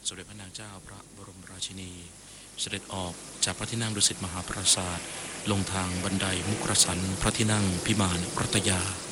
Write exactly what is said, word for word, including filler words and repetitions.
สมเด็จพระนางเจ้าพระบรมราชินีเสด็จออกจากพระที่นั่งดุสิตมหาปราสาทลงทางบันไดมุขรสันพระที่นั่งพิมานรัตยา